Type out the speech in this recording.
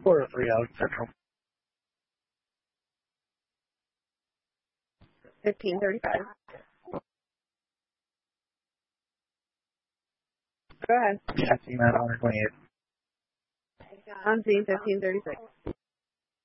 403 out Central. 1535. Go ahead. Yeah, team at 128. On scene 1536.